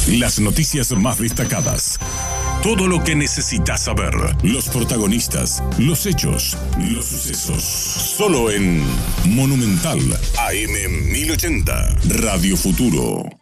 Las noticias más destacadas. Todo lo que necesitas saber. Los protagonistas, los hechos, los sucesos. Solo en Monumental AM 1080. Radio Futuro.